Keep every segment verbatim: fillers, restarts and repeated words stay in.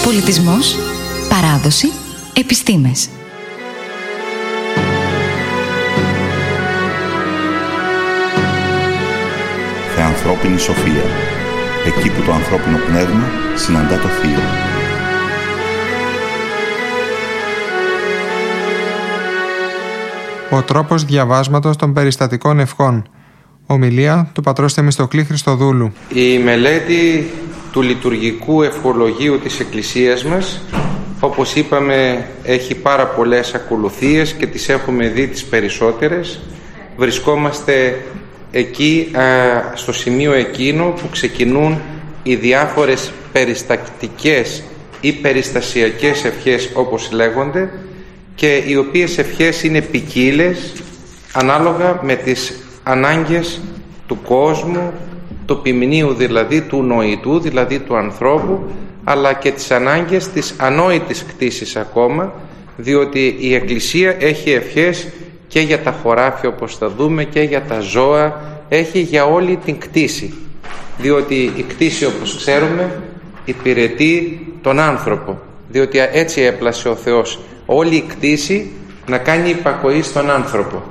Πολιτισμός, παράδοση, επιστήμες. Θεανθρώπινη σοφία. Εκεί που το ανθρώπινο πνεύμα συναντά το θείο. Ο τρόπος διαβάσματος των περιστατικών ευχών. Ομιλία του πατρός Θεμιστοκλή Χριστοδούλου. Η μελέτη του λειτουργικού ευχολογίου της Εκκλησίας μας, όπως είπαμε, έχει πάρα πολλές ακολουθίες και τις έχουμε δει τις περισσότερες. Βρισκόμαστε εκεί, α, στο σημείο εκείνο που ξεκινούν οι διάφορες περιστατικές ή περιστασιακές ευχές, όπως λέγονται, και οι οποίες ευχές είναι ποικίλες ανάλογα με τις ανάγκες του κόσμου, του ποιμνίου δηλαδή, του νοητού, δηλαδή του ανθρώπου, αλλά και τις ανάγκες της ανόητης κτήσης ακόμα, διότι η Εκκλησία έχει ευχές και για τα χωράφια, όπως θα δούμε, και για τα ζώα, έχει για όλη την κτήση, διότι η κτήση, όπως ξέρουμε, υπηρετεί τον άνθρωπο, διότι έτσι έπλασε ο Θεός όλη η κτήση να κάνει υπακοή στον άνθρωπο.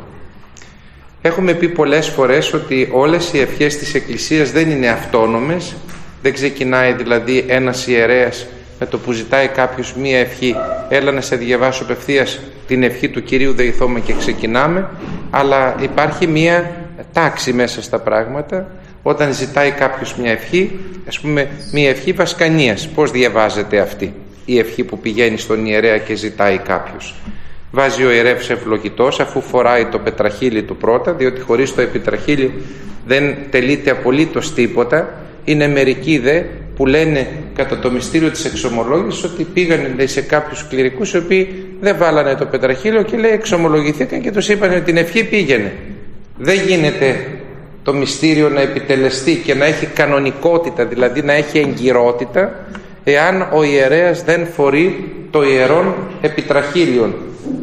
Έχουμε πει πολλές φορές ότι όλες οι ευχές της Εκκλησίας δεν είναι αυτόνομες, δεν ξεκινάει δηλαδή ένας ιερέας με το που ζητάει κάποιος μία ευχή, έλα να σε διαβάσω απευθείας την ευχή του Κυρίου Δεηθώμε και ξεκινάμε, αλλά υπάρχει μία τάξη μέσα στα πράγματα. Όταν ζητάει κάποιος μια ευχή, ας πούμε μια ευχή βασκανίας, πώς διαβάζεται αυτή η ευχή που πηγαίνει στον ιερέα και ζητάει κάποιος? Βάζει ο ιερεύς ευλογητός, αφού φοράει το πετραχύλι του πρώτα, διότι χωρίς το επιτραχύλι δεν τελείται απολύτως τίποτα. Είναι μερικοί δε που λένε κατά το μυστήριο της εξομολόγησης ότι πήγανε σε κάποιους κληρικούς οι οποίοι δεν βάλανε το πετραχύλιο και λέει εξομολογηθήκαν και τους είπαν ότι την ευχή πήγαινε. Δεν γίνεται το μυστήριο να επιτελεστεί και να έχει κανονικότητα, δηλαδή να έχει εγκυρότητα, εάν ο ιερέας δεν φορεί το ιερόν επιτραχύλιον,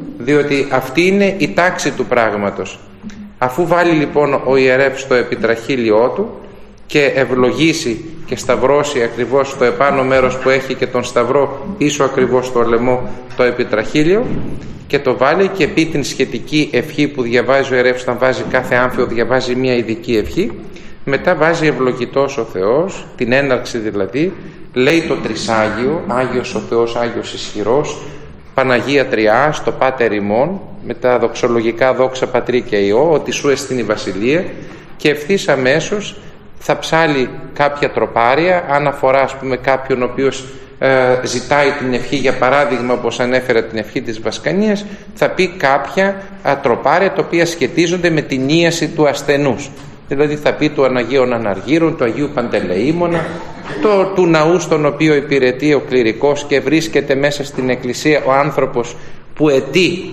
διότι αυτή είναι η τάξη του πράγματος. Αφού βάλει λοιπόν ο ιερεύς το επιτραχύλιό του και ευλογήσει και σταυρώσει ακριβώς στο επάνω μέρος που έχει και τον σταυρό πίσω ακριβώς στο λαιμό το επιτραχύλιο, και το βάλει και πει την σχετική ευχή που διαβάζει ο ιερεύς, όταν βάζει κάθε άμφιο διαβάζει μια ειδική ευχή, μετά βάζει ευλογητός ο Θεός, την έναρξη δηλαδή, λέει το Τρισάγιο, Άγιος ο Θεός, Άγιος ισχυρός, Παναγία Τριά, στο Πάτερ ημών, με τα δοξολογικά δόξα Πατρί και Υιό, ότι σου εστίν η βασιλεία, και ευθύς αμέσως θα ψάλει κάποια τροπάρια, αν αφορά ας πούμε κάποιον ο οποίος ε, ζητάει την ευχή, για παράδειγμα όπως ανέφερα την ευχή της Βασκανίας, θα πει κάποια α, τροπάρια τα οποία σχετίζονται με την ίαση του ασθενούς. Δηλαδή θα πει του Αναγίων Αναργύρων, του Αγίου Παντελεήμονα, το, του ναού στον οποίο υπηρετεί ο κληρικός και βρίσκεται μέσα στην Εκκλησία ο άνθρωπος που αιτεί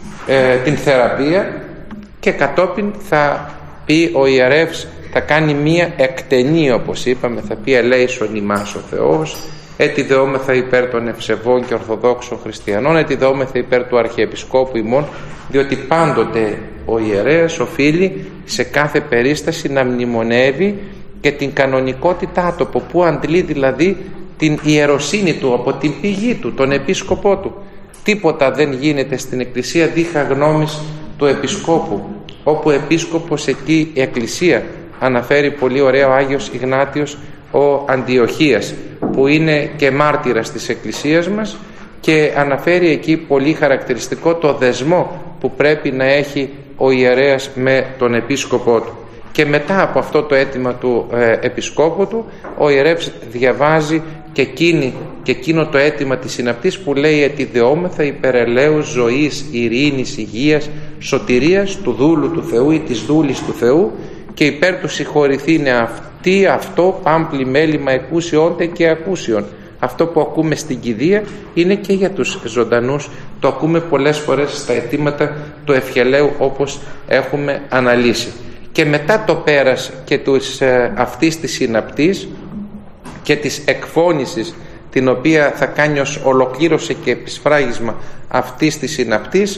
ε, την θεραπεία, και κατόπιν θα πει ο ιερεύς, θα κάνει μία εκτενή, όπως είπαμε, θα πει ελέησον ημάς ο Θεός, έτι δεόμεθα υπέρ των ευσεβών και ορθοδόξων χριστιανών, έτι δεόμεθα υπέρ του Αρχιεπισκόπου ημών, διότι πάντοτε ο ιερέας οφείλει σε κάθε περίσταση να μνημονεύει και την κανονικότητά του, από που αντλεί δηλαδή την ιεροσύνη του, από την πηγή του, τον επίσκοπό του. Τίποτα δεν γίνεται στην Εκκλησία δίχα γνώμης του επισκόπου, όπου επίσκοπος εκεί η Εκκλησία, αναφέρει πολύ ωραία ο Άγιος Ιγνάτιος ο Αντιοχίας, που είναι και μάρτυρας της Εκκλησίας μας, και αναφέρει εκεί πολύ χαρακτηριστικό το δεσμό που πρέπει να έχει ο ιερέας με τον επίσκοπό του. Και μετά από αυτό το αίτημα του ε, επισκόπου του, ο ιερεύς διαβάζει και, εκείνη, και εκείνο το αίτημα της συναπτής που λέει «Ετιδεόμεθα υπερελαίους ζωής, ειρήνης, υγείας, σωτηρίας του δούλου του Θεού ή της δούλης του Θεού, και υπέρ του συγχωρηθήνε αυτή, αυτό, πάμπλη μέλημα εκούσιόντε και ακούσιον». Αυτό που ακούμε στην κηδεία είναι και για τους ζωντανούς. Το ακούμε πολλές φορές στα αιτήματα του ευχελαίου, όπως έχουμε αναλύσει. Και μετά το πέρας και τους, ε, αυτής της συναπτής και της εκφώνησης, την οποία θα κάνει ως ολοκλήρωση και επισφράγισμα αυτής της συναπτής,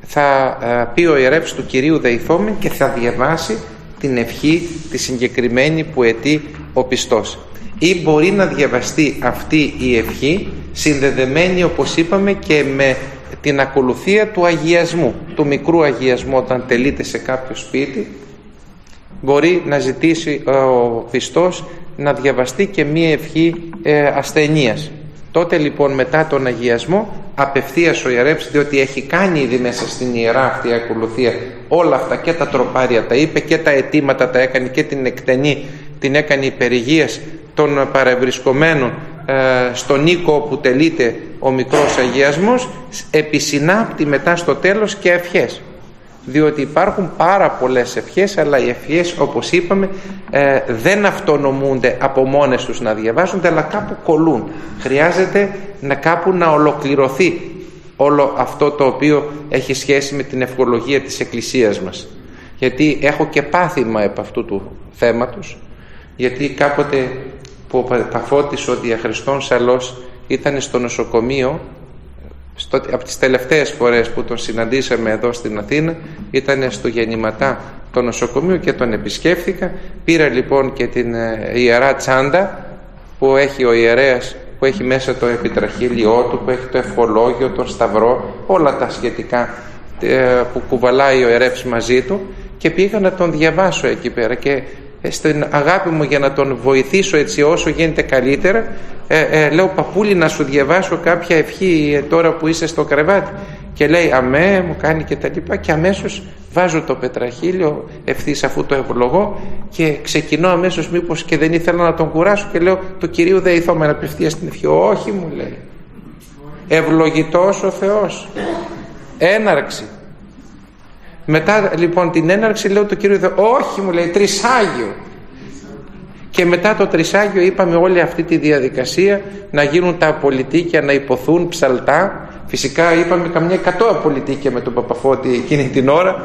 θα ε, πει ο ιερεύς του Κυρίου Δεηθώμε και θα διαβάσει την ευχή τη συγκεκριμένη που αιτεί ο πιστός. Ή μπορεί να διαβαστεί αυτή η ευχή συνδεδεμένη, όπως είπαμε, και με την ακολουθία του αγιασμού, του μικρού αγιασμού. Όταν τελείται σε κάποιο σπίτι, μπορεί να ζητήσει ο πιστός να διαβαστεί και μία ευχή ε, ασθενείας. Τότε λοιπόν μετά τον αγιασμό απευθείας ο ιερεύς, διότι έχει κάνει ήδη μέσα στην ιερά αυτή η ακολουθία όλα αυτά, και τα τροπάρια τα είπε και τα αιτήματα τα έκανε και την εκτενή την έκανε υπερηγίας των παρευρισκομένων ε, στον οίκο όπου τελείται ο μικρός αγιασμός, επισυνάπτει μετά στο τέλος και ευχές, διότι υπάρχουν πάρα πολλές ευχές, αλλά οι ευχές, όπως είπαμε, ε, δεν αυτονομούνται από μόνες τους να διαβάζονται, αλλά κάπου κολλούν. Χρειάζεται να κάπου να ολοκληρωθεί όλο αυτό το οποίο έχει σχέση με την ευχολογία της Εκκλησίας μας. Γιατί έχω και πάθημα επ' αυτού του θέματος, γιατί κάποτε που ο Παφώτης ο Διαχριστών Σαλός ήταν στο νοσοκομείο, στο, από τις τελευταίες φορές που τον συναντήσαμε εδώ στην Αθήνα, ήταν στο γεννηματά το νοσοκομείο και τον επισκέφθηκα. Πήρα λοιπόν και την ε, ιερά τσάντα που έχει ο ιερέας, που έχει μέσα το επιτραχύλιό του, που έχει το ευχολόγιο, τον σταυρό, όλα τα σχετικά ε, που κουβαλάει ο ιερεύς μαζί του, και πήγα να τον διαβάσω εκεί πέρα, και στην αγάπη μου για να τον βοηθήσω έτσι όσο γίνεται καλύτερα, ε, ε, λέω, παππούλη, να σου διαβάσω κάποια ευχή ε, τώρα που είσαι στο κρεβάτι? Και λέει αμέ, μου κάνει και τα λοιπά, και αμέσως βάζω το πετραχύλιο ευθύς αφού το ευλογώ και ξεκινώ αμέσως, μήπως και δεν ήθελα να τον κουράσω, και λέω, του Κυρίου δεηθόμεν απευθείας στην ευχή. Όχι, μου λέει, ευλογητός ο Θεός, έναρξη. Μετά λοιπόν την έναρξη λέω του Κυρίου, όχι, μου λέει, τρισάγιο. Και μετά το τρισάγιο είπαμε όλη αυτή τη διαδικασία, να γίνουν τα απολυτίκια, να υποθούν ψαλτά. Φυσικά είπαμε καμιά εκατό απολυτίκια με τον Παπαφώτη εκείνη την ώρα,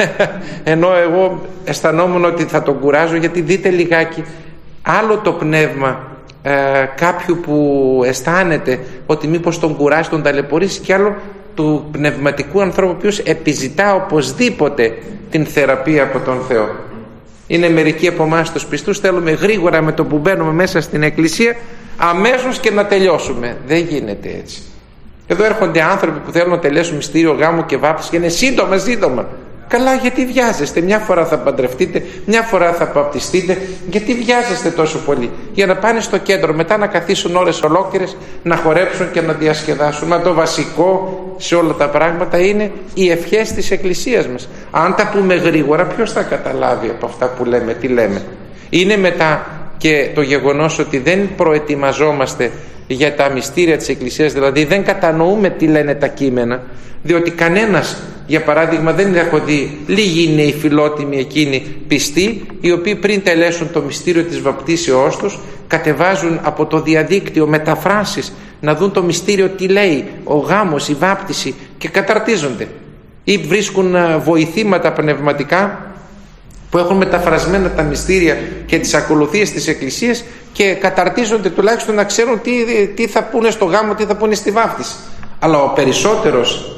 ενώ εγώ αισθανόμουν ότι θα τον κουράζω, γιατί δείτε λιγάκι άλλο το πνεύμα ε, κάποιου που αισθάνεται ότι μήπως τον κουράσει, τον ταλαιπωρήσει, και άλλο του πνευματικού ανθρώπου, ο οποίος επιζητά οπωσδήποτε την θεραπεία από τον Θεό. Είναι μερικοί από εμάς τους πιστούς, θέλουμε γρήγορα με το που μπαίνουμε μέσα στην εκκλησία αμέσως και να τελειώσουμε. Δεν γίνεται έτσι. Εδώ έρχονται άνθρωποι που θέλουν να τελειώσουν μυστήριο γάμου και βάπτιση και είναι σύντομα σύντομα. Καλά, γιατί βιάζεστε? Μια φορά θα παντρευτείτε, μια φορά θα βαπτιστείτε. Γιατί βιάζεστε τόσο πολύ? Για να πάνε στο κέντρο, μετά να καθίσουν ώρες ολόκληρες, να χορέψουν και να διασκεδάσουν. Μα το βασικό σε όλα τα πράγματα είναι οι ευχές της Εκκλησίας μας. Αν τα πούμε γρήγορα, ποιος θα καταλάβει από αυτά που λέμε, τι λέμε? Είναι μετά και το γεγονός ότι δεν προετοιμαζόμαστε για τα μυστήρια της Εκκλησίας, δηλαδή δεν κατανοούμε τι λένε τα κείμενα, διότι κανένας, για παράδειγμα, δεν έχω δει, λίγοι είναι οι φιλότιμοι εκείνοι πιστοί, οι οποίοι πριν τελέσουν το μυστήριο της βαπτίσεώς τους κατεβάζουν από το διαδίκτυο μεταφράσεις να δουν το μυστήριο τι λέει, ο γάμος, η βάπτιση, και καταρτίζονται, ή βρίσκουν βοηθήματα πνευματικά που έχουν μεταφρασμένα τα μυστήρια και τις ακολουθίες της Εκκλησίας και καταρτίζονται τουλάχιστον να ξέρουν τι, τι θα πούνε στο γάμο, τι θα πούνε στη βάπτιση. Αλλά ο περισσότερος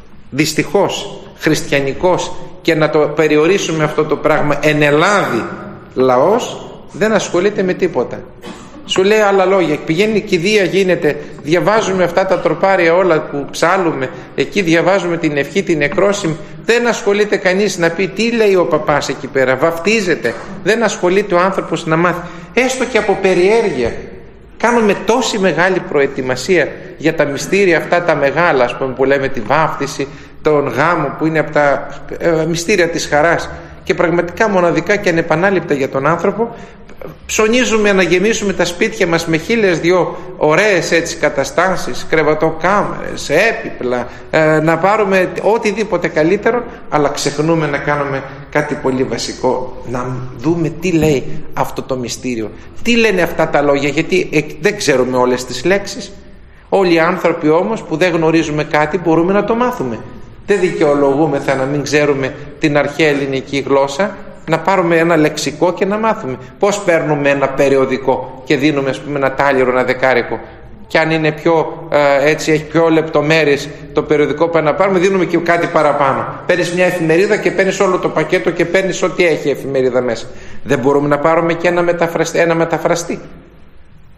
δυστυχώς χριστιανικός, και να το περιορίσουμε αυτό το πράγμα, εν Ελλάδη λαός, δεν ασχολείται με τίποτα. Σου λέει άλλα λόγια, πηγαίνει κηδεία, γίνεται, διαβάζουμε αυτά τα τροπάρια όλα που ψάλουμε, εκεί διαβάζουμε την ευχή, την νεκρόσιμη, δεν ασχολείται κανείς να πει τι λέει ο παπάς εκεί πέρα, βαφτίζεται, δεν ασχολείται ο άνθρωπος να μάθει, έστω και από περιέργεια. Κάνουμε τόση μεγάλη προετοιμασία για τα μυστήρια αυτά τα μεγάλα, ας πούμε, που λέμε τη βάφτιση, τον γάμο, που είναι από τα ε, μυστήρια της χαράς και πραγματικά μοναδικά και ανεπανάληπτα για τον άνθρωπο. Ψωνίζουμε να γεμίσουμε τα σπίτια μας με χίλιες δυο ωραίες έτσι καταστάσεις, κρεβατοκάμερες, έπιπλα, ε, να πάρουμε οτιδήποτε καλύτερο, αλλά ξεχνούμε να κάνουμε κάτι πολύ βασικό, να δούμε τι λέει αυτό το μυστήριο, τι λένε αυτά τα λόγια, γιατί ε, δεν ξέρουμε όλες τις λέξεις. Όλοι οι άνθρωποι όμως που δεν γνωρίζουμε κάτι μπορούμε να το μάθουμε. Δεν δικαιολογούμεθα να μην ξέρουμε την αρχαία ελληνική γλώσσα, να πάρουμε ένα λεξικό και να μάθουμε. Πώς παίρνουμε ένα περιοδικό και δίνουμε, ας πούμε, ένα τάλιρο, ένα δεκάρικο, και αν είναι πιο ε, έτσι, έχει πιο λεπτομέρειες το περιοδικό που να πάρουμε, δίνουμε και κάτι παραπάνω. Παίρνεις μια εφημερίδα και παίρνεις όλο το πακέτο και παίρνεις ό,τι έχει η εφημερίδα μέσα. Δεν μπορούμε να πάρουμε και ένα μεταφραστή, ένα μεταφραστή.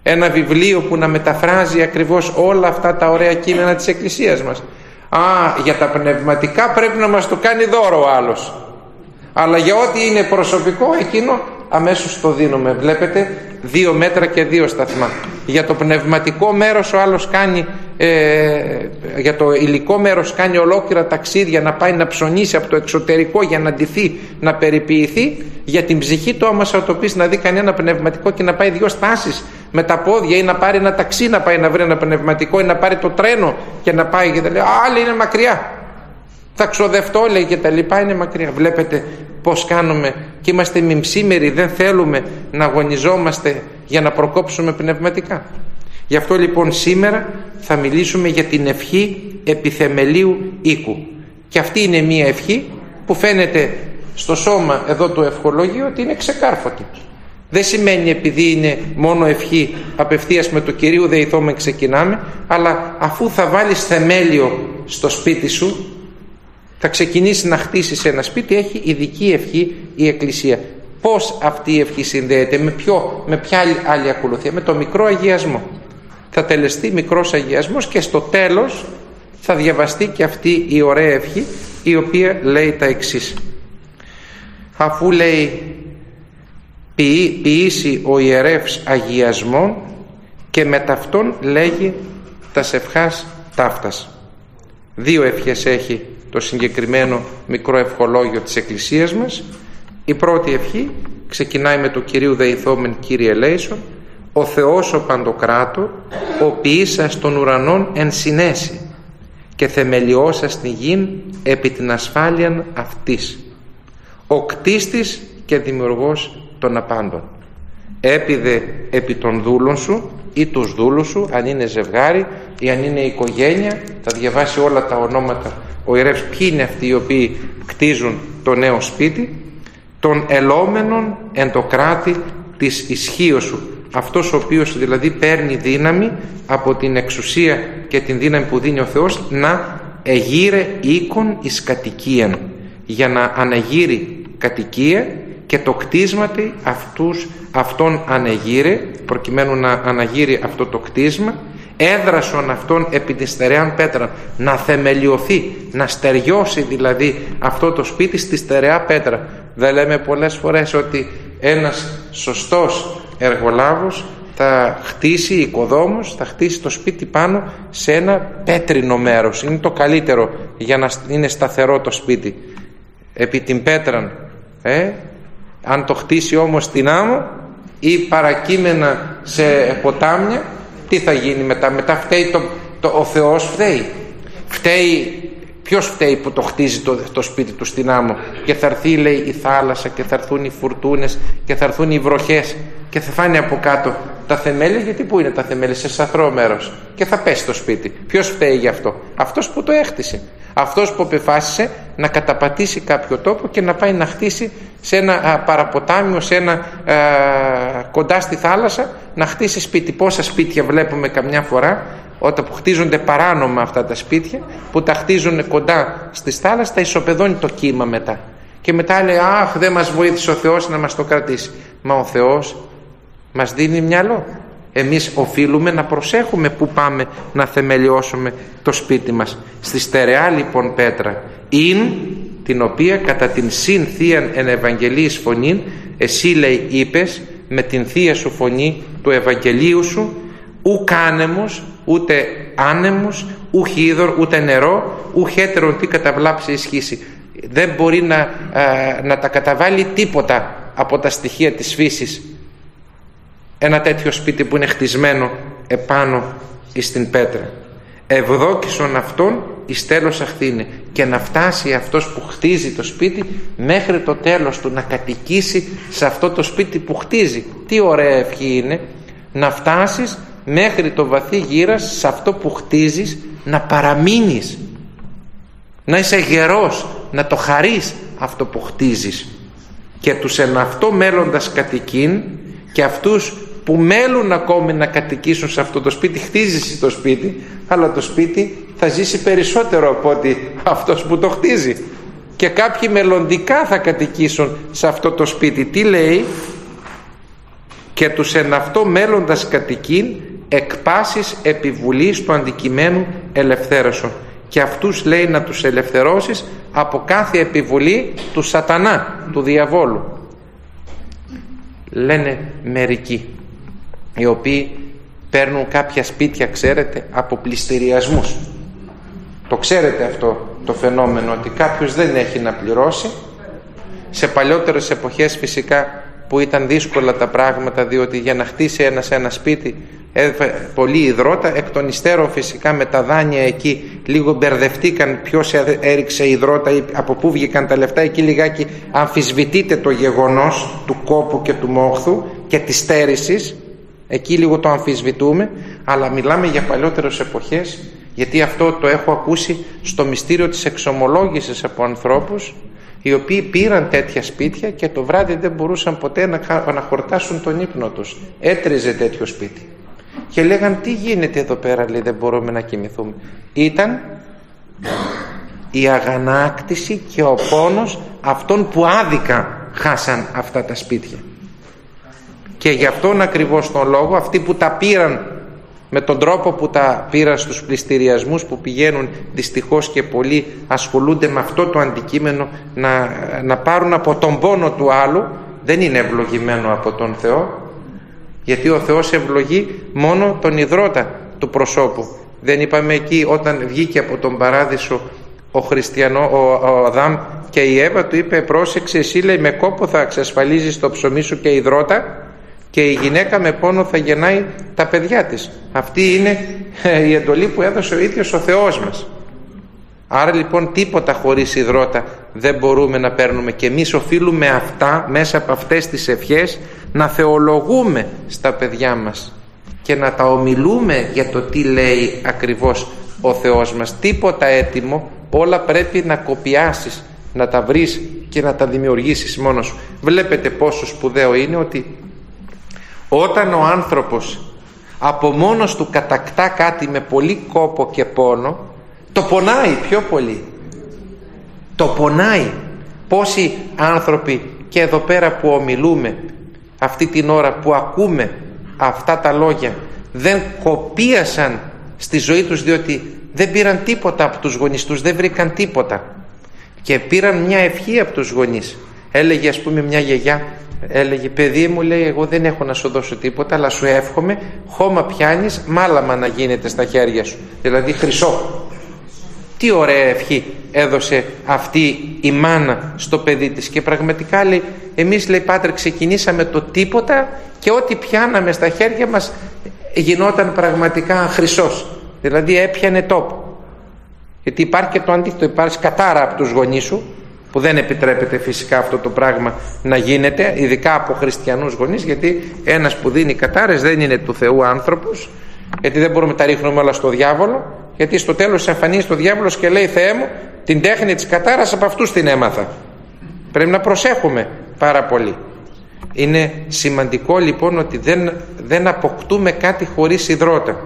ένα βιβλίο που να μεταφράζει ακριβώς όλα αυτά τα ωραία κείμενα της Εκκλησίας μας. Α, για τα πνευματικά πρέπει να μας το κάνει δώρο ο άλλος, αλλά για ό,τι είναι προσωπικό εκείνο αμέσως το δίνουμε. Βλέπετε, δύο μέτρα και δύο σταθμά. Για το πνευματικό μέρος ο άλλος κάνει, ε, για το υλικό μέρος κάνει ολόκληρα ταξίδια να πάει να ψωνίσει από το εξωτερικό για να ντυθεί, να περιποιηθεί. Για την ψυχή του όμως θα το πεις να δει κανένα πνευματικό και να πάει δύο στάσεις με τα πόδια, ή να πάρει ένα ταξί να πάει να βρει ένα πνευματικό, ή να πάρει το τρένο και να πάει και τα λέει, άλλοι είναι μακριά, θα ξοδευτώ λέει και τα λοιπά, είναι μακριά. Βλέπετε πως κάνουμε και είμαστε μιμψήμεροι, δεν θέλουμε να αγωνιζόμαστε για να προκόψουμε πνευματικά. Γι' αυτό λοιπόν σήμερα θα μιλήσουμε για την ευχή επιθεμελίου οίκου, και αυτή είναι μία ευχή που φαίνεται στο σώμα εδώ του ευχολογίου ότι είναι ξεκάρφωτη. Δεν σημαίνει επειδή είναι μόνο ευχή απευθείας με το Κυρίου δεηθώμεν ξεκινάμε, αλλά αφού θα βάλεις θεμέλιο στο σπίτι σου, θα ξεκινήσει να χτίσεις ένα σπίτι, έχει ειδική ευχή η Εκκλησία. Πώς αυτή η ευχή συνδέεται, με, ποιο, με ποια άλλη ακολουθία? Με το μικρό αγιασμό. Θα τελεστεί μικρός αγιασμός και στο τέλος θα διαβαστεί και αυτή η ωραία ευχή, η οποία λέει τα εξής. Αφού λέει ποιή, ποιήσει ο ιερεύς αγιασμόν, και με ταυτόν λέγει τας ευχάς ταύτας. Δύο ευχές έχει το συγκεκριμένο μικρό ευχολόγιο της Εκκλησίας μας. Η πρώτη ευχή ξεκινάει με το Κυρίου δεηθόμεν Κύριε ελέησον, ο Θεός ο Παντοκράτο, ο ποιήσας των ουρανών εν συνέσει και θεμελιώσας την γην επί την ασφάλειαν αυτής, ο κτίστης και δημιουργός των απάντων. Έπιδε επί των δούλων σου ή τους δούλους σου, αν είναι ζευγάρι ή αν είναι οικογένεια, θα διαβάσει όλα τα ονόματα ο ιερεύς ποιοι είναι αυτοί οι οποίοι κτίζουν το νέο σπίτι, των ελόμενων εν το κράτη της ισχύως σου, αυτός ο οποίος δηλαδή παίρνει δύναμη από την εξουσία και την δύναμη που δίνει ο Θεός να εγείρε οίκον εις κατοικίαν, για να ανεγείρει κατοικία και το κτίσματι αυτούς, αυτόν ανεγείρε, προκειμένου να αναγείρει αυτό το κτίσμα, έδρασον αυτόν επί τη στερεάν πέτρα, να θεμελιωθεί, να στεριώσει δηλαδή αυτό το σπίτι στη στερεά πέτρα. Δεν λέμε πολλές φορές ότι ένας σωστός εργολάβος θα χτίσει, οικοδόμος θα χτίσει το σπίτι πάνω σε ένα πέτρινο μέρος, είναι το καλύτερο για να είναι σταθερό το σπίτι, επί την πέτραν. ε? Αν το χτίσει όμως στην άμμο ή παρακείμενα σε ποτάμια, τι θα γίνει μετά? Μετά φταίει το, το, ο Θεός φταίει. Φταίει ποιος φταίει που το χτίζει το, το σπίτι του στην άμμο, και θα έρθει λέει η θάλασσα και θα έρθουν οι φουρτούνες και θα έρθουν οι βροχές και θα φάνε από κάτω τα θεμέλια. Γιατί πού είναι τα θεμέλια? Σε σαθρό μέρος, και θα πέσει το σπίτι. Ποιος φταίει γι' αυτό? Αυτός που το έχτισε, αυτός που απεφάσισε να καταπατήσει κάποιο τόπο και να πάει να χτίσει σε ένα α, παραποτάμιο, σε ένα α, κοντά στη θάλασσα, να χτίσει σπίτι. Πόσα σπίτια βλέπουμε καμιά φορά όταν που χτίζονται παράνομα αυτά τα σπίτια, που τα χτίζουν κοντά στη θάλασσα, τα ισοπεδώνει το κύμα μετά και μετά λέει αχ, δεν μας βοήθησε ο Θεός να μας το κρατήσει. Μα ο Θεός μας δίνει μυαλό. Εμείς οφείλουμε να προσέχουμε που πάμε να θεμελιώσουμε το σπίτι μας. Στη στερεά λοιπόν πέτρα, ειν την οποία κατά την συν θείαν εν Ευαγγελίης φωνήν, εσύ λέει είπες με την θεία σου φωνή του Ευαγγελίου σου, ουκ άνεμος, ούτε άνεμος, ουκ είδωρ, ούτε νερό, ουκ έτερον τι καταβλάψει ισχύσει. Δεν μπορεί να, α, να τα καταβάλει τίποτα από τα στοιχεία της φύσης ένα τέτοιο σπίτι που είναι χτισμένο επάνω στην πέτρα. Ευδόκησον αυτόν εις τέλος αχθήνε, και να φτάσει αυτός που χτίζει το σπίτι μέχρι το τέλος του, να κατοικήσει σε αυτό το σπίτι που χτίζει. Τι ωραία ευχή είναι να φτάσεις μέχρι το βαθύ γύρας σε αυτό που χτίζεις, να παραμείνεις, να είσαι γερός, να το χαρείς αυτό που χτίζεις, και τους εν αυτό μέλλοντας κατοικήν, και αυτούς που μέλουν ακόμη να κατοικήσουν σε αυτό το σπίτι. Χτίζεις το σπίτι, αλλά το σπίτι θα ζήσει περισσότερο από ότι αυτός που το χτίζει, και κάποιοι μελλοντικά θα κατοικήσουν σε αυτό το σπίτι. Τι λέει? και τους εν αυτό μέλλοντας κατοικήν εκ πάσης επιβουλής του αντικειμένου ελευθέρωσον. Και αυτούς λέει να τους ελευθερώσεις από κάθε επιβολή του σατανά, του διαβόλου. Λένε μερικοί οι οποίοι παίρνουν κάποια σπίτια, ξέρετε, από πληστηριασμούς. Το ξέρετε αυτό το φαινόμενο, ότι κάποιος δεν έχει να πληρώσει. Σε παλιότερες εποχές φυσικά που ήταν δύσκολα τα πράγματα, διότι για να χτίσει ένας ένα σπίτι έδωσε πολύ υδρότα, εκ των υστέρων φυσικά με τα δάνεια εκεί λίγο μπερδευτήκαν ποιος έριξε υδρότα ή από πού βγήκαν τα λεφτά. Εκεί λιγάκι αμφισβητείται το γεγονός του κόπου και του μόχθου και της στέρησης, εκεί λίγο το αμφισβητούμε, αλλά μιλάμε για παλιότερες εποχές, γιατί αυτό το έχω ακούσει στο μυστήριο της εξομολόγησης από ανθρώπους οι οποίοι πήραν τέτοια σπίτια και το βράδυ δεν μπορούσαν ποτέ να, να χορτάσουν τον ύπνο τους. Έτριζε τέτοιο σπίτι και λέγαν τι γίνεται εδώ πέρα, λέει, δεν μπορούμε να κοιμηθούμε. Ήταν η αγανάκτηση και ο πόνος αυτών που άδικα χάσαν αυτά τα σπίτια. Και γι' αυτόν ακριβώς τον λόγο αυτοί που τα πήραν με τον τρόπο που τα πήραν στους πληστηριασμούς, που πηγαίνουν δυστυχώς και πολλοί ασχολούνται με αυτό το αντικείμενο, να, να πάρουν από τον πόνο του άλλου, δεν είναι ευλογημένο από τον Θεό, γιατί ο Θεός ευλογεί μόνο τον ιδρώτα του προσώπου. Δεν είπαμε εκεί όταν βγήκε από τον παράδεισο ο χριστιανό, ο, ο Αδάμ και η Εύα, του είπε πρόσεξε εσύ, λέει, με κόπο θα εξασφαλίζεις το ψωμί σου και υδρότα, και η γυναίκα με πόνο θα γεννάει τα παιδιά της. Αυτή είναι η εντολή που έδωσε ο ίδιος ο Θεός μας. Άρα λοιπόν τίποτα χωρίς υδρότα δεν μπορούμε να παίρνουμε, και εμείς οφείλουμε αυτά, μέσα από αυτές τις ευχές, να θεολογούμε στα παιδιά μας και να τα ομιλούμε για το τι λέει ακριβώς ο Θεός μας. Τίποτα έτοιμο, όλα πρέπει να κοπιάσεις, να τα βρεις και να τα δημιουργήσεις μόνος σου. Βλέπετε πόσο σπουδαίο είναι ότι όταν ο άνθρωπος από μόνος του κατακτά κάτι με πολύ κόπο και πόνο, το πονάει πιο πολύ. Το πονάει. Πόσοι άνθρωποι και εδώ πέρα που ομιλούμε αυτή την ώρα, που ακούμε αυτά τα λόγια, δεν κοπίασαν στη ζωή τους, διότι δεν πήραν τίποτα από τους γονείς τους, δεν βρήκαν τίποτα και πήραν μια ευχή από τους γονείς. Έλεγε ας πούμε μια γιαγιά, έλεγε παιδί μου, λέει, εγώ δεν έχω να σου δώσω τίποτα, αλλά σου εύχομαι χώμα πιάνεις, μάλαμα να γίνεται στα χέρια σου, δηλαδή χρυσό. Τι ωραία ευχή έδωσε αυτή η μάνα στο παιδί της. Και πραγματικά λέει, εμείς, λέει, Πάτρε, ξεκινήσαμε το τίποτα και ό,τι πιάναμε στα χέρια μας γινόταν πραγματικά χρυσός, δηλαδή έπιανε τόπο. Γιατί υπάρχει και το αντίθετο, υπάρχει κατάρα από τους γονείς σου, που δεν επιτρέπεται φυσικά αυτό το πράγμα να γίνεται, ειδικά από χριστιανούς γονείς, γιατί ένας που δίνει κατάρες δεν είναι του Θεού άνθρωπος, γιατί δεν μπορούμε να τα ρίχνουμε όλα στο διάβολο, γιατί στο τέλος εμφανίζεται ο διάβολος και λέει, Θεέ μου, την τέχνη της κατάρας από αυτούς την έμαθα. Πρέπει να προσέχουμε πάρα πολύ. Είναι σημαντικό λοιπόν ότι δεν, δεν αποκτούμε κάτι χωρίς υδρότα.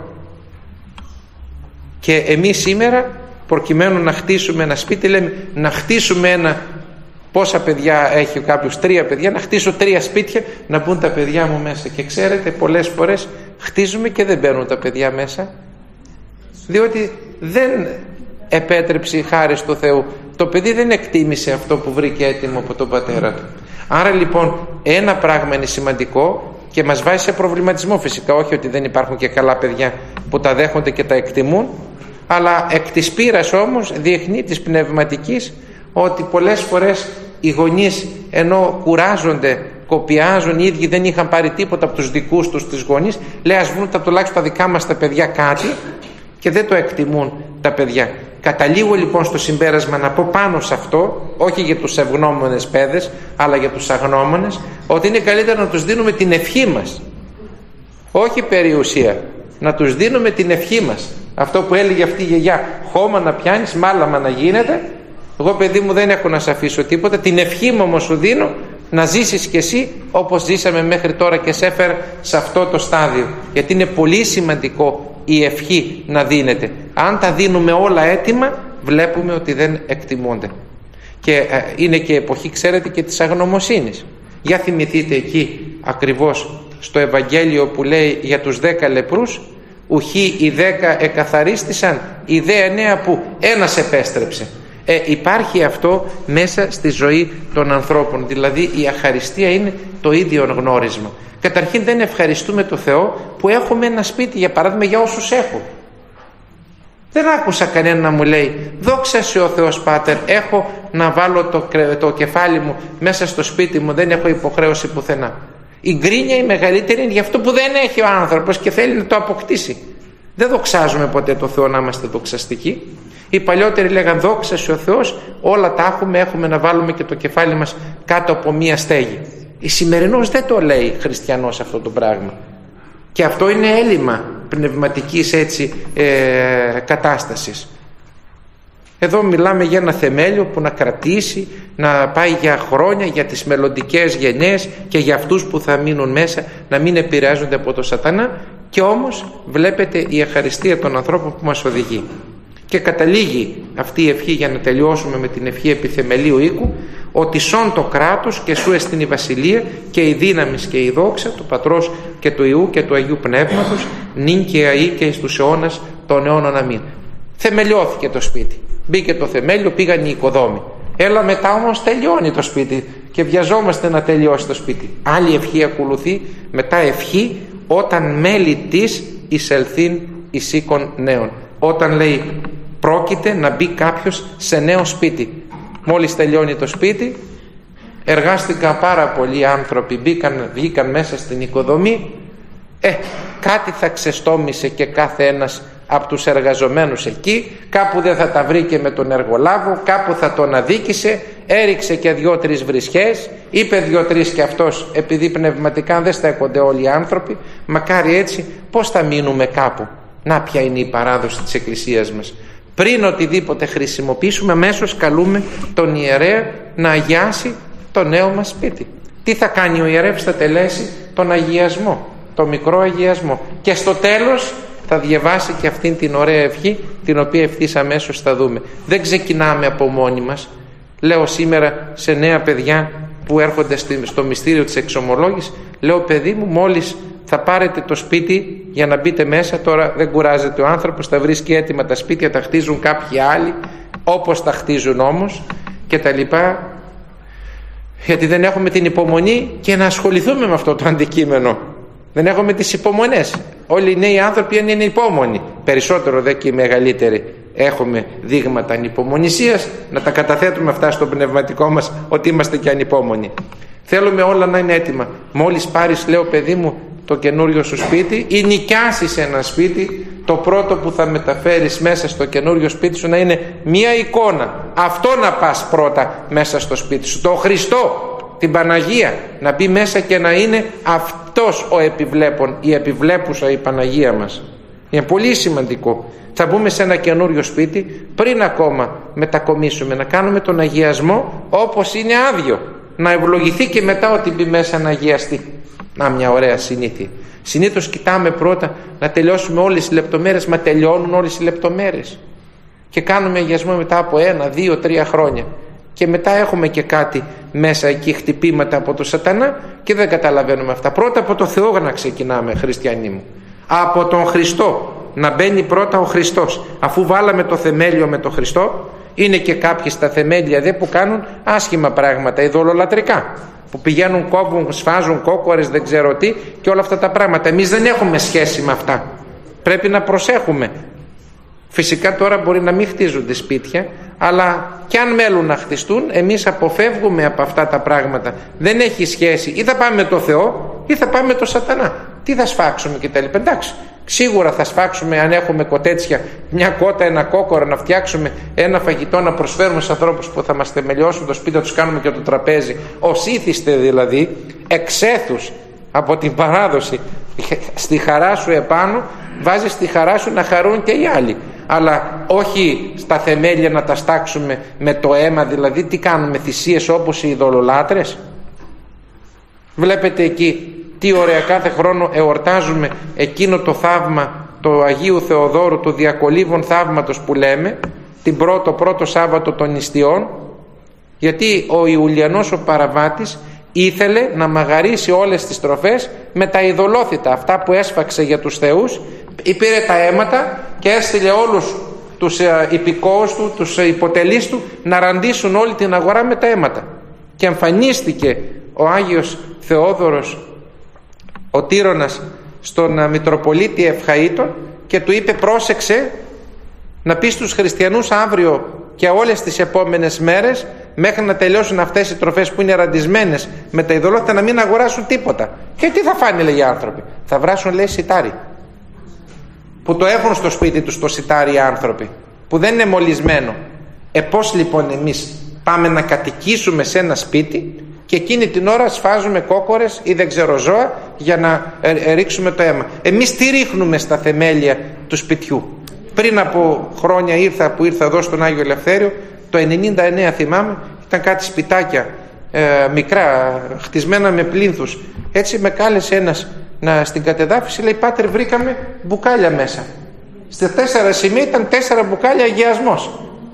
Και εμείς σήμερα, προκειμένου να χτίσουμε ένα σπίτι, λέμε να χτίσουμε ένα, πόσα παιδιά έχει κάποιος, τρία παιδιά, να χτίσω τρία σπίτια, να μπουν τα παιδιά μου μέσα. Και ξέρετε, πολλές φορές χτίζουμε και δεν μπαίνουν τα παιδιά μέσα, διότι δεν επέτρεψε η χάρη του Θεού. Το παιδί δεν εκτίμησε αυτό που βρήκε έτοιμο από τον πατέρα του. Άρα λοιπόν ένα πράγμα είναι σημαντικό και μας βάζει σε προβληματισμό, φυσικά, όχι ότι δεν υπάρχουν και καλά παιδιά που τα δέχονται και τα εκτιμούν, αλλά εκ της πείρας όμως διεθνή της πνευματικής, ότι πολλές φορές οι γονείς, ενώ κουράζονται, κοπιάζουν, οι ίδιοι δεν είχαν πάρει τίποτα από τους δικούς τους τις γονείς, λέει ας βρουν τα τουλάχιστον τα δικά μας τα παιδιά κάτι, και δεν το εκτιμούν τα παιδιά. Καταλήγω λοιπόν στο συμπέρασμα να πω πάνω σε αυτό, όχι για τους ευγνώμονες παιδες, αλλά για τους αγνώμονες, ότι είναι καλύτερο να τους δίνουμε την ευχή μας, όχι περιουσία, να τους δίνουμε την ευχή μας. Αυτό που έλεγε αυτή η γιαγιά, χώμα να πιάνεις, μάλαμα να γίνεται. Εγώ, παιδί μου, δεν έχω να σε αφήσω τίποτα, την ευχή μου όμως σου δίνω, να ζήσεις κι εσύ όπως ζήσαμε μέχρι τώρα και σε έφερα σε αυτό το στάδιο, γιατί είναι πολύ σημαντικό η ευχή να δίνεται. Αν τα δίνουμε όλα έτοιμα, βλέπουμε ότι δεν εκτιμούνται. Και ε, είναι και εποχή, ξέρετε, και της αγνωμοσύνης. Για θυμηθείτε εκεί ακριβώς στο Ευαγγέλιο που λέει για τους δέκα λεπρούς, ουχή οι δέκα εκαθαρίστησαν, οι δε εννέα που ένας επέστρεψε. Ε, υπάρχει αυτό μέσα στη ζωή των ανθρώπων, δηλαδή η αχαριστία είναι το ίδιο γνώρισμα. Καταρχήν δεν ευχαριστούμε το Θεό που έχουμε ένα σπίτι, για παράδειγμα, για όσους έχουν. Δεν άκουσα κανένα να μου λέει δόξα σε ο Θεός Πάτερ, έχω να βάλω το, το κεφάλι μου μέσα στο σπίτι μου, δεν έχω υποχρέωση πουθενά. Η γκρίνια η μεγαλύτερη είναι για αυτό που δεν έχει ο άνθρωπος και θέλει να το αποκτήσει. Δεν δοξάζουμε ποτέ το Θεό να είμαστε δοξαστικοί. Οι παλιότεροι λέγαν δόξα σε ο Θεός, όλα τα έχουμε, έχουμε να βάλουμε και το κεφάλι μας κάτω από μία στέγη. Η σημερινός δεν το λέει χριστιανός αυτό το πράγμα. Και αυτό είναι έλλειμμα πνευματικής έτσι ε, κατάστασης. Εδώ μιλάμε για ένα θεμέλιο που να κρατήσει, να πάει για χρόνια, για τις μελλοντικές γενιές και για αυτούς που θα μείνουν μέσα, να μην επηρεάζονται από το σατανά. Και όμως βλέπετε η ευχαριστία των ανθρώπων που μας οδηγεί. Και καταλήγει αυτή η ευχή, για να τελειώσουμε με την ευχή επιθεμελίου οίκου, ότι σών το κράτος και σου εστιν η βασιλεία και η δύναμις και η δόξα του Πατρός και του Υιού και του Αγίου Πνεύματος νυν και αεί και εις τους αιώνας των αιώνων αμήν. Θεμελιώθηκε το σπίτι, μπήκε το θεμέλιο, πήγαν οι οικοδόμοι. Έλα μετά όμως τελειώνει το σπίτι και βιαζόμαστε να τελειώσει το σπίτι. Άλλη ευχή ακολουθεί, μετά ευχή όταν μέλη της εισελθήν εις οίκων νέων. Όταν λέει πρόκειται να μπει κάποιος σε νέο σπίτι. Μόλις τελειώνει το σπίτι, εργάστηκαν πάρα πολλοί άνθρωποι, μπήκαν, βγήκαν μέσα στην οικοδομή, ε, κάτι θα ξεστόμησε και κάθε ένας από τους εργαζομένους εκεί, κάπου δεν θα τα βρήκε με τον εργολάβο, κάπου θα τον αδίκησε, έριξε και δυο-τρεις βρισχές, είπε δυο-τρεις και αυτός, επειδή πνευματικά δεν στέκονται όλοι οι άνθρωποι, μακάρι έτσι, πώς θα μείνουμε κάπου. Να ποια είναι η παράδοση της Εκκλησίας μας. Πριν οτιδήποτε χρησιμοποιήσουμε, αμέσως καλούμε τον ιερέα να αγιάσει το νέο μας σπίτι. Τι θα κάνει ο ιερεύς? Θα τελέσει τον αγιασμό, το μικρό αγιασμό, και στο τέλος θα διαβάσει και αυτήν την ωραία ευχή, την οποία ευθύς αμέσως θα δούμε. Δεν ξεκινάμε από μόνοι μας. Λέω σήμερα σε νέα παιδιά που έρχονται στο μυστήριο της εξομολόγησης, λέω παιδί μου, μόλις θα πάρετε το σπίτι για να μπείτε μέσα, τώρα δεν κουράζεται ο άνθρωπος, θα βρίσκει έτοιμα τα σπίτια, τα χτίζουν κάποιοι άλλοι όπως τα χτίζουν όμως και τα λοιπά, γιατί δεν έχουμε την υπομονή και να ασχοληθούμε με αυτό το αντικείμενο. Δεν έχουμε τις υπομονές. Όλοι οι νέοι άνθρωποι είναι υπόμονοι, περισσότερο δε και οι μεγαλύτεροι. Έχουμε δείγματα ανυπομονησίας, να τα καταθέτουμε αυτά στο πνευματικό μας ότι είμαστε και ανυπόμονοι. Θέλουμε όλα να είναι έτοιμα. Μόλις πάρεις, λέω παιδί μου, το καινούριο σου σπίτι ή νοικιάσεις ένα σπίτι, το πρώτο που θα μεταφέρεις μέσα στο καινούριο σπίτι σου να είναι μία εικόνα. Αυτό να πας πρώτα μέσα στο σπίτι σου, το Χριστό, την Παναγία, να μπει μέσα και να είναι αυτός ο επιβλέπων, η επιβλέπουσα η Παναγία μας. Είναι πολύ σημαντικό. Θα μπούμε σε ένα καινούριο σπίτι, πριν ακόμα μετακομίσουμε, να κάνουμε τον αγιασμό όπως είναι άδειο, να ευλογηθεί και μετά ότι μπει μέσα να αγιαστεί. Να, μια ωραία συνήθεια. Συνήθως κοιτάμε πρώτα να τελειώσουμε όλες οι λεπτομέρειες, μα τελειώνουν όλες οι λεπτομέρειες και κάνουμε αγιασμό μετά από ένα, δύο, τρία χρόνια και μετά έχουμε και κάτι μέσα εκεί, χτυπήματα από το σατανά και δεν καταλαβαίνουμε αυτά. Πρώτα από το Θεό να ξεκινάμε, χριστιανοί μου, από τον Χριστό, να μπαίνει πρώτα ο Χριστός. Αφού βάλαμε το θεμέλιο με τον Χριστό, είναι και κάποιοι στα θεμέλια δε που κάνουν άσχημα πράγματα, ειδωλολατρικά, που πηγαίνουν, κόβουν, σφάζουν κόκορες, δεν ξέρω τι και όλα αυτά τα πράγματα. Εμείς δεν έχουμε σχέση με αυτά. Πρέπει να προσέχουμε. Φυσικά τώρα μπορεί να μην χτίζονται σπίτια, αλλά κι αν μέλουν να χτιστούν, εμείς αποφεύγουμε από αυτά τα πράγματα. Δεν έχει σχέση. Ή θα πάμε με το Θεό ή θα πάμε με το σατανά. Τι θα σφάξουμε και τα λοιπά. Εντάξει, σίγουρα θα σφάξουμε αν έχουμε κοτέτσια, μια κότα, ένα κόκορο, να φτιάξουμε ένα φαγητό, να προσφέρουμε στους ανθρώπους που θα μας θεμελιώσουν το σπίτι, να τους κάνουμε και το τραπέζι. Ως ήθιστε δηλαδή, εξέθους από την παράδοση, στη χαρά σου επάνω, βάζεις τη χαρά σου να χαρούν και οι άλλοι. Αλλά όχι στα θεμέλια να τα στάξουμε με το αίμα, δηλαδή τι κάνουμε, θυσίες όπως οι ειδωλολάτρες. Βλέπετε εκεί τι ωραία, κάθε χρόνο εορτάζουμε εκείνο το θαύμα του Αγίου Θεοδόρου, του Διακολύβων Θαύματος που λέμε, την πρώτο, πρώτο Σάββατο των Νηστιών, γιατί ο Ιουλιανός ο Παραβάτης Ήθελε να μαγαρίσει όλες τις τροφές με τα ειδωλόθητα, αυτά που έσφαξε για τους θεούς. Πήρε τα αίματα και έστειλε όλους τους υπηκόους του, τους υποτελείς του, να ραντίσουν όλη την αγορά με τα αίματα. Και εμφανίστηκε ο Άγιος Θεόδωρος ο Τύρονας στον Μητροπολίτη Ευχαΐτων και του είπε: πρόσεξε να πεις στους χριστιανούς αύριο και όλες τις επόμενες μέρες, μέχρι να τελειώσουν αυτές οι τροφές που είναι ραντισμένες με τα ειδωλόθητα, να μην αγοράσουν τίποτα. Και τι θα φάνε, λέει, οι άνθρωποι? Θα βράσουν, λέει, σιτάρι, που το έχουν στο σπίτι τους το σιτάρι οι άνθρωποι, που δεν είναι μολυσμένο. Ε πώς λοιπόν εμείς πάμε να κατοικήσουμε σε ένα σπίτι και εκείνη την ώρα σφάζουμε κόκορες ή δεν ξέρω ζώα για να ε, ε, ρίξουμε το αίμα? Εμείς τι ρίχνουμε στα θεμέλια του σπιτιού? Πριν από χρόνια ήρθα, που ήρθα εδώ στον Άγιο Ελευθέριο, το ενενήντα εννέα θυμάμαι, ήταν κάτι σπιτάκια ε, μικρά, χτισμένα με πλίνθους. Έτσι με κάλεσε ένας να, στην κατεδάφιση, λέει: πάτερ, βρήκαμε μπουκάλια μέσα. Στα τέσσερα σημεία ήταν τέσσερα μπουκάλια αγιασμός.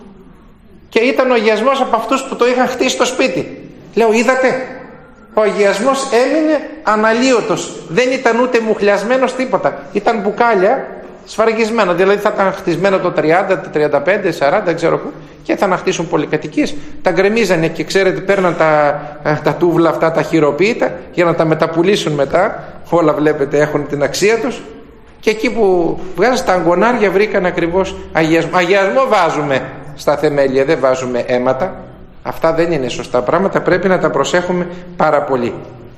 Και ήταν ο αγιασμός από αυτούς που το είχαν χτίσει στο σπίτι. Λέω: είδατε, ο αγιασμός έμεινε αναλύωτος. Δεν ήταν ούτε μουχλιασμένος τίποτα. Ήταν μπουκάλια σφραγισμένο, δηλαδή θα ήταν χτισμένο το τριάντα, το τριάντα πέντε, σαράντα, δεν ξέρω πού, και θα να χτίσουν πολυκατοικίες. Τα γκρεμίζανε και ξέρετε, παίρναν τα, τα τούβλα αυτά, τα χειροποίητα, για να τα μεταπουλήσουν μετά. Όλα βλέπετε έχουν την αξία τους. Και εκεί που βγάζουν στα αγκονάρια βρήκαν ακριβώς αγιασμό. Αγιασμό βάζουμε στα θεμέλια, δεν βάζουμε αίματα. Αυτά δεν είναι σωστά πράγματα, πρέπει να τα προσέχουμε πάρα πολύ.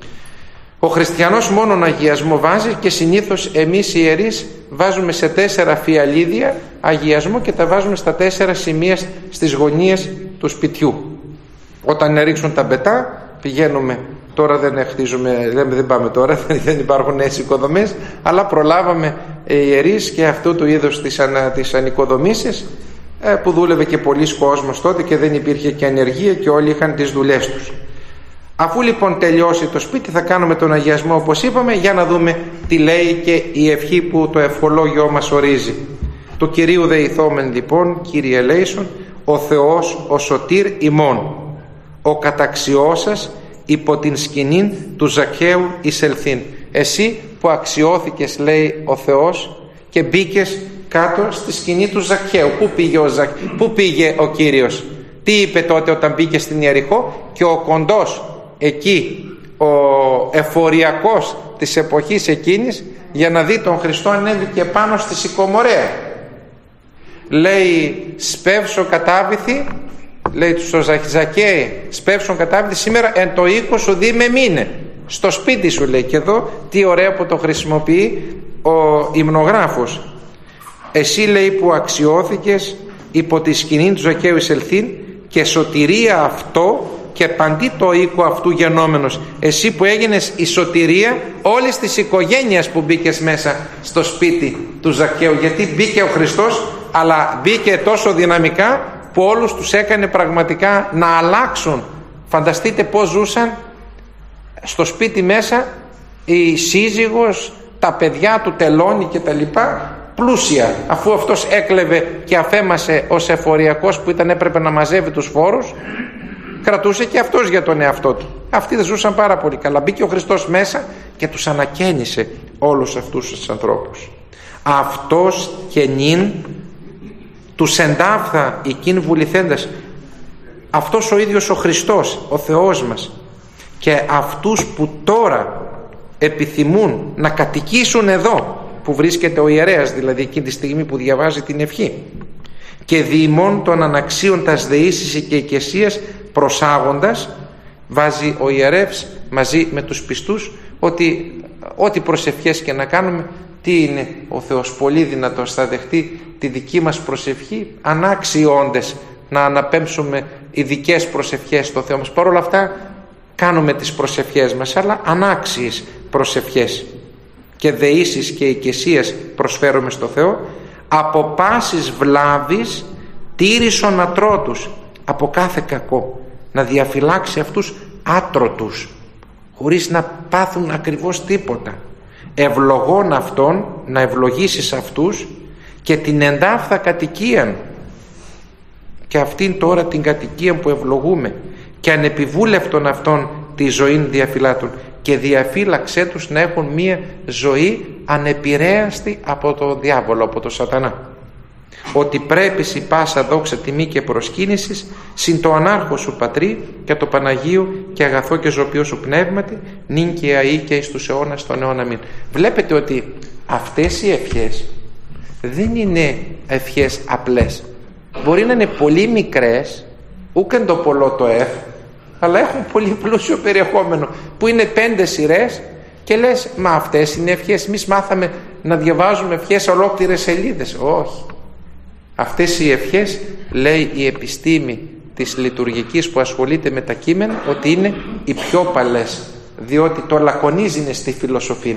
Ο χριστιανός μόνον αγιασμό βάζει, και συνήθως εμείς οι ιερείς βάζουμε σε τέσσερα φιαλίδια αγιασμό και τα βάζουμε στα τέσσερα σημεία στις γωνίες του σπιτιού. Όταν ρίξουν τα μπετά πηγαίνουμε, τώρα δεν χτίζουμε, δεν, δεν πάμε τώρα, δεν υπάρχουν νέες οικοδομές, αλλά προλάβαμε οι ιερείς και αυτού του είδους τις, ανα, τις ανοικοδομήσεις, που δούλευε και πολλοί κόσμος τότε και δεν υπήρχε και ανεργία και όλοι είχαν τις δουλειές τους. Αφού λοιπόν τελειώσει το σπίτι θα κάνουμε τον αγιασμό όπως είπαμε, για να δούμε τι λέει και η ευχή που το ευχολόγιο μας ορίζει. Το Κυρίου δεηθόμεν λοιπόν, Κύριε ελέησον, ο Θεός ο σωτήρ ημών, ο καταξιώσας υπό την σκηνήν του Ζακχαίου εισελθήν. Εσύ που αξιώθηκες, λέει ο Θεός, και μπήκες κάτω στη σκηνή του Ζακχαίου. Πού πήγε ο, Ζακ... Πού πήγε ο Κύριος? Τι είπε τότε όταν μπήκε στην Ιεριχώ? Και ο κοντός εκεί, ο εφοριακός της εποχής εκείνης, για να δει τον Χριστό, ανέβηκε πάνω στη Σικομορέα. Λέει: σπεύσω κατάβηθη, λέει του στο Ζακχαίε, σπεύσον κατάβηθη σήμερα εν το οίκο σου δι με μήνε. Στο σπίτι σου, λέει. Και εδώ τι ωραία που το χρησιμοποιεί ο υμνογράφος. Εσύ, λέει, που αξιώθηκες υπό τη σκηνή του Ζακχαίου εισελθήν, και σωτηρία αυτό και παντί το οίκο αυτού γενόμενος. Εσύ που έγινες η σωτηρία όλης της οικογένειας που μπήκες μέσα στο σπίτι του Ζακχαίου, γιατί μπήκε ο Χριστός, αλλά μπήκε τόσο δυναμικά που όλους τους έκανε πραγματικά να αλλάξουν. Φανταστείτε πως ζούσαν στο σπίτι μέσα η σύζυγος, τα παιδιά του, τελώνει και τα λοιπά, πλούσια, αφού αυτός έκλεβε και αφέμασε ως εφοριακός που ήταν, έπρεπε να μαζεύει τους φόρους, κρατούσε και αυτός για τον εαυτό του. Αυτοί δεν ζούσαν πάρα πολύ καλά. Μπήκε ο Χριστός μέσα και τους ανακαίνισε όλους αυτούς τους ανθρώπους. Αυτός και νυν τους εντάφθα εκείν βουληθέντας. Αυτός ο ίδιος ο Χριστός, ο Θεός μας, και αυτούς που τώρα επιθυμούν να κατοικήσουν εδώ που βρίσκεται ο ιερέας, δηλαδή εκείνη τη στιγμή που διαβάζει την ευχή, και διημών των αναξίων τας δεήσεις και οικεσίας προσάγοντας, βάζει ο ιερεύς μαζί με τους πιστούς ότι ό,τι προσευχές και να κάνουμε, τι είναι ο Θεός πολύ δυνατός, θα δεχτεί τη δική μας προσευχή, ανάξιόντες να αναπέμψουμε ειδικές προσευχές στο Θεό μας. Παρ' όλα αυτά κάνουμε τις προσευχές μας, αλλά ανάξιες προσευχές και δεήσεις και οικεσίες προσφέρουμε στο Θεό. Από πάσης βλάβης τήρησον ατρότους, από κάθε κακό, να διαφυλάξει αυτούς άτρωτους, χωρίς να πάθουν ακριβώς τίποτα. Ευλογών αυτών, να ευλογήσεις αυτούς, και την εντάφθα κατοικίαν, και αυτήν τώρα την κατοικία που ευλογούμε, και ανεπιβούλευτον αυτών τη ζωή διαφυλάττουν και διαφύλαξέ τους να έχουν μία ζωή ανεπηρέαστη από το διάβολο, από το σατανά. Ότι πρέπει σι πάσα δόξα τιμή και προσκύνησης συν το ανάρχο σου πατρί και το Παναγίου και αγαθό και ζωπιό σου πνεύματι νυν και αεί και εις τους αιώνας των αιώνα αμήν. Βλέπετε ότι αυτές οι ευχές δεν είναι ευχές απλές. Μπορεί να είναι πολύ μικρές, ούκεν το πολλό το εφ, αλλά έχουν πολύ πλούσιο περιεχόμενο, που είναι πέντε σειρές και λες, μα αυτές είναι ευχές, εμείς μάθαμε να διαβάζουμε ευχές ολόκληρες σελίδες. Όχι. Αυτές οι ευχές, λέει η επιστήμη της λειτουργικής που ασχολείται με τα κείμενα, ότι είναι οι πιο παλές, διότι το λακωνίζει στη φιλοσοφία.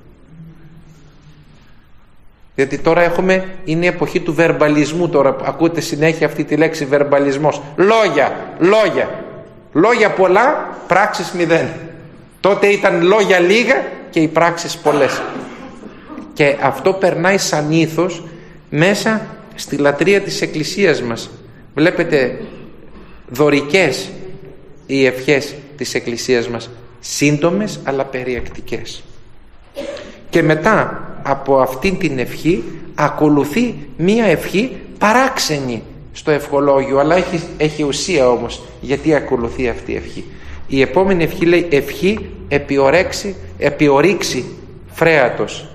Γιατί τώρα έχουμε, είναι η εποχή του βερμπαλισμού, τώρα ακούτε συνέχεια αυτή τη λέξη βερμπαλισμός. Λόγια, λόγια, λόγια πολλά, πράξεις μηδέν. Τότε ήταν λόγια λίγα και οι πράξεις πολλές. Και αυτό περνάει σαν ήθος μέσα στη λατρεία της Εκκλησίας μας. Βλέπετε δωρικές οι ευχές της Εκκλησίας μας, σύντομες αλλά περιεκτικές. Και μετά από αυτήν την ευχή ακολουθεί μία ευχή παράξενη στο ευχολόγιο, αλλά έχει, έχει ουσία όμως γιατί ακολουθεί αυτή η ευχή. Η επόμενη ευχή λέει ευχή επιορέξει, επιορίξει φρέατος,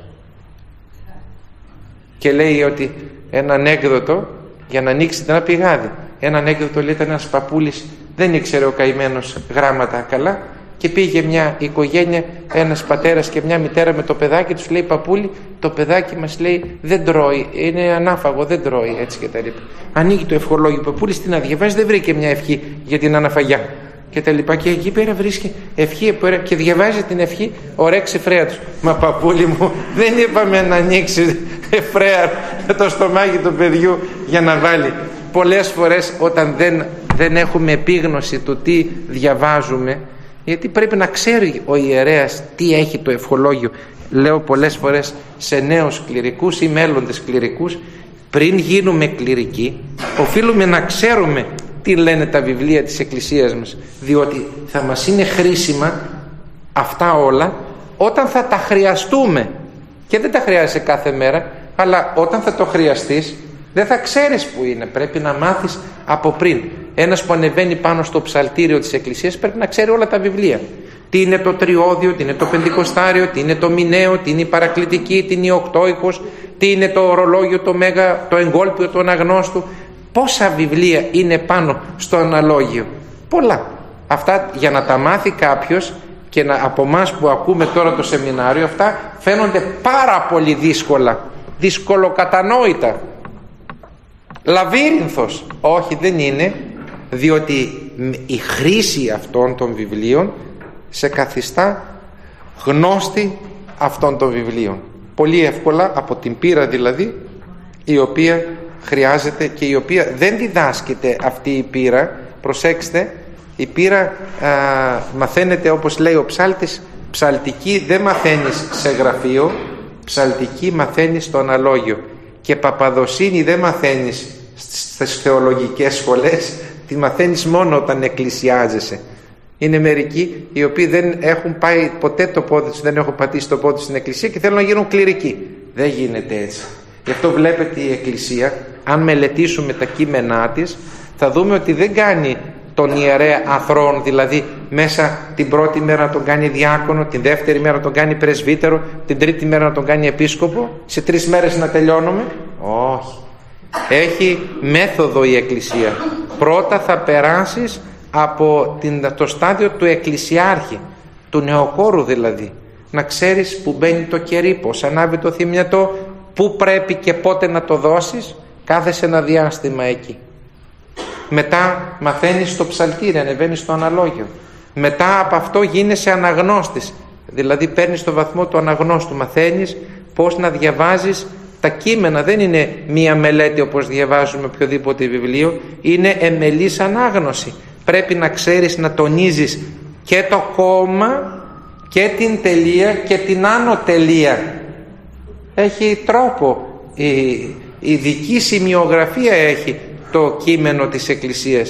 και λέει ότι ένα ανέκδοτο για να ανοίξει ένα πηγάδι. Ένα ανέκδοτο λέει ήταν ένας παππούλης, δεν ήξερε ο καημένος γράμματα καλά και πήγε μια οικογένεια, ένας πατέρας και μια μητέρα με το παιδάκι τους, λέει παππούλη, το παιδάκι μας λέει δεν τρώει, είναι ανάφαγο, δεν τρώει, έτσι και τα λοιπά. Ανοίγει το ευχολόγιο, παππούλης τι να διαβάζει, δεν βρήκε μια ευχή για την αναφαγιά και τα λοιπά, και εκεί πέρα βρίσκει ευχή και διαβάζει την ευχή ορέξει φρέατος. Μα παππούλη μου, δεν είπαμε να ανοίξει φρέα το στομάχι του παιδιού για να βάλει. Πολλές φορές όταν δεν, δεν έχουμε επίγνωση του τι διαβάζουμε, γιατί πρέπει να ξέρει ο ιερέας τι έχει το ευχολόγιο. Λέω πολλές φορές σε νέους κληρικούς ή μέλλοντες κληρικούς, πριν γίνουμε κληρικοί οφείλουμε να ξέρουμε τι λένε τα βιβλία της Εκκλησίας μας, διότι θα μας είναι χρήσιμα αυτά όλα όταν θα τα χρειαστούμε, και δεν τα χρειάζεσαι κάθε μέρα, αλλά όταν θα το χρειαστείς δεν θα ξέρεις που είναι, πρέπει να μάθεις από πριν. Ένας που ανεβαίνει πάνω στο ψαλτήριο της Εκκλησίας πρέπει να ξέρει όλα τα βιβλία. Τι είναι το τριώδιο, τι είναι το πεντηκοστάριο, τι είναι το μηναίο, τι είναι η παρακλητική, τι είναι η οκτώικος, τι είναι το ορολόγιο, το μέγα, το εγκόλπιο του αναγνώστου. Πόσα βιβλία είναι πάνω στο αναλόγιο? Πολλά. Αυτά για να τα μάθει κάποιος, και να, από εμάς που ακούμε τώρα το σεμινάριο, αυτά φαίνονται πάρα πολύ δύσκολα, δυσκολοκατανόητα, λαβύρινθος. Όχι, δεν είναι, διότι η χρήση αυτών των βιβλίων σε καθιστά γνώστη αυτών των βιβλίων πολύ εύκολα, από την πείρα δηλαδή, η οποία χρειάζεται και η οποία δεν διδάσκεται αυτή η πείρα. Προσέξτε, η πείρα α, μαθαίνεται, όπως λέει ο ψάλτης, ψαλτική δεν μαθαίνεις σε γραφείο, ψαλτική μαθαίνεις στο αναλόγιο, και παπαδοσύνη δεν μαθαίνεις στις θεολογικές σχολές, τη μαθαίνεις μόνο όταν εκκλησιάζεσαι. Είναι μερικοί οι οποίοι δεν έχουν πάει ποτέ το πόδι τους, δεν έχουν πατήσει το πόδι τους στην εκκλησία και θέλουν να γίνουν κληρικοί. Δεν γίνεται έτσι. Γι' αυτό βλέπετε η Εκκλησία, αν μελετήσουμε τα κείμενά της, θα δούμε ότι δεν κάνει τον ιερέα αθρώον, δηλαδή μέσα την πρώτη μέρα να τον κάνει διάκονο, την δεύτερη μέρα να τον κάνει πρεσβύτερο, την τρίτη μέρα να τον κάνει επίσκοπο, σε τρεις μέρες να τελειώνουμε. Όχι. Έχει μέθοδο η Εκκλησία. Πρώτα θα περάσεις από την, το στάδιο του εκκλησιάρχη, του νεοκόρου δηλαδή, να ξέρεις που μπαίνει το κερί, πώς ανάβει το θυμιατό, πού πρέπει και πότε να το δώσεις, κάθεσαι ένα διάστημα εκεί. Μετά μαθαίνεις το ψαλτήρι, ανεβαίνεις στο αναλόγιο. Μετά από αυτό γίνεσαι αναγνώστης, δηλαδή παίρνεις το βαθμό του αναγνώστου, μαθαίνεις πώς να διαβάζεις τα κείμενα. Δεν είναι μία μελέτη όπως διαβάζουμε οποιοδήποτε βιβλίο, είναι εμελής ανάγνωση. Πρέπει να ξέρεις να τονίζεις και το κόμμα και την τελεία και την άνω τελεία. Έχει τρόπο, η ειδική σημειογραφία έχει το κείμενο της Εκκλησίας.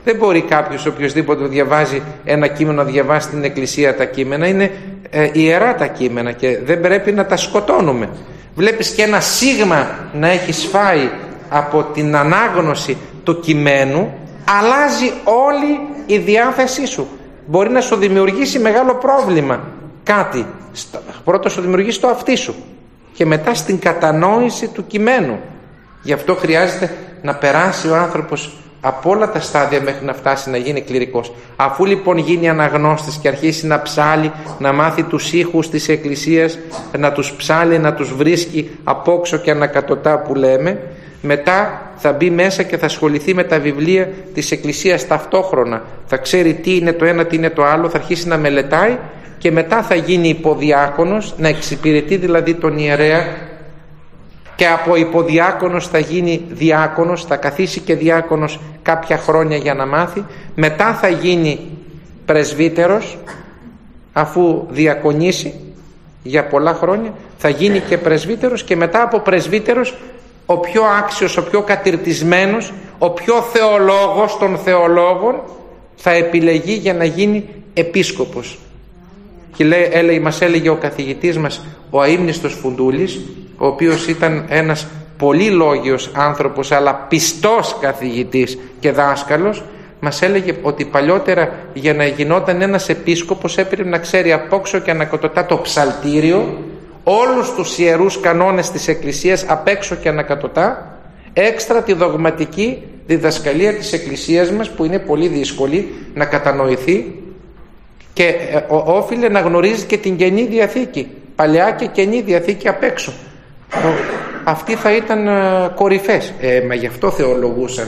Δεν μπορεί κάποιος οποιοσδήποτε διαβάζει ένα κείμενο να διαβάσει στην εκκλησία τα κείμενα. Είναι ε, ιερά τα κείμενα και δεν πρέπει να τα σκοτώνουμε. Βλέπεις και ένα σίγμα να έχει σφάει από την ανάγνωση του κειμένου, αλλάζει όλη η διάθεσή σου. Μπορεί να σου δημιουργήσει μεγάλο πρόβλημα κάτι. Πρώτα σου δημιουργήσει το αυτί σου και μετά στην κατανόηση του κειμένου. Γι' αυτό χρειάζεται να περάσει ο άνθρωπος από όλα τα στάδια μέχρι να φτάσει να γίνει κληρικός. Αφού λοιπόν γίνει αναγνώστης και αρχίσει να ψάλει, να μάθει τους ήχους της εκκλησίας, να τους ψάλει, να τους βρίσκει απόξω και ανακατοτά που λέμε, μετά θα μπει μέσα και θα ασχοληθεί με τα βιβλία της εκκλησίας ταυτόχρονα. Θα ξέρει τι είναι το ένα, τι είναι το άλλο, θα αρχίσει να μελετάει και μετά θα γίνει υποδιάκονος, να εξυπηρετεί δηλαδή τον ιερέα, και από υποδιάκονος θα γίνει διάκονος, θα καθίσει και διάκονος κάποια χρόνια για να μάθει. Μετά θα γίνει πρεσβύτερος, αφού διακονήσει για πολλά χρόνια θα γίνει και πρεσβύτερος, και μετά από πρεσβύτερος ο πιο άξιος, ο πιο κατηρτισμένος, ο πιο θεολόγος των θεολόγων θα επιλεγεί για να γίνει επίσκοπος. Και λέει, έλεγε, μας έλεγε ο καθηγητής μας ο αείμνηστος Φουντούλης, ο οποίος ήταν ένας πολύ λόγιος άνθρωπος αλλά πιστός καθηγητής και δάσκαλος, μας έλεγε ότι παλιότερα για να γινόταν ένας επίσκοπος έπρεπε να ξέρει απόξω και ανακατοτά το ψαλτήριο, όλους τους ιερούς κανόνες της Εκκλησίας απ' έξω και ανακατοτά, έξτρα τη δογματική διδασκαλία της Εκκλησίας μας που είναι πολύ δύσκολη να κατανοηθεί, και όφιλε να γνωρίζει και την Καινή Διαθήκη, Παλαιά και Καινή Διαθήκη απ' έξω. Αυτοί θα ήταν κορυφές. Ε, μα γι' αυτό θεολογούσαν.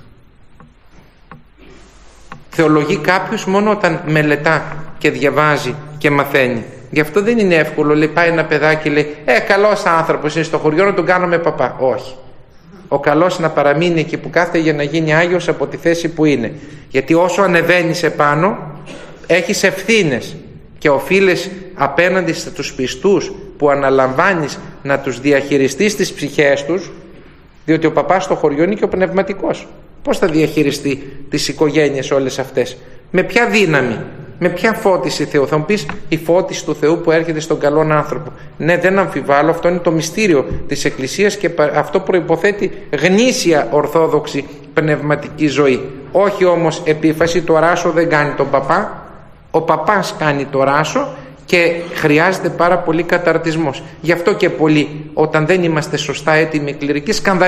Θεολογεί κάποιος μόνο όταν μελετά και διαβάζει και μαθαίνει. Γι' αυτό δεν είναι εύκολο. Λέει, πάει ένα παιδάκι, λέει, ε, καλός άνθρωπος είναι στο χωριό, να τον κάνουμε παπά. Όχι. Ο καλός να παραμείνει εκεί που κάθεται για να γίνει Άγιος από τη θέση που είναι. Γιατί όσο ανεβαίνεις επάνω, έχεις ευθύνες και οφείλες απέναντι στους πιστούς που αναλαμβάνεις να τους διαχειριστείς τις ψυχές τους, διότι ο παπάς στο χωριό είναι και ο πνευματικός. Πώς θα διαχειριστεί τις οικογένειες όλες αυτές? Με ποια δύναμη, με ποια φώτιση Θεού? Θα μου πεις, η φώτιση του Θεού που έρχεται στον καλόν άνθρωπο. Ναι, δεν αμφιβάλλω, αυτό είναι το μυστήριο της Εκκλησίας και αυτό προϋποθέτει γνήσια ορθόδοξη πνευματική ζωή. Όχι όμως επίφαση, το ράσο δεν κάνει τον παπά. Ο παπάς κάνει το ράσο και χρειάζεται πάρα πολύ καταρτισμός. Γι' αυτό και πολλοί, όταν δεν είμαστε σωστά έτοιμοι κληρικοί, σκανδαλίζουν.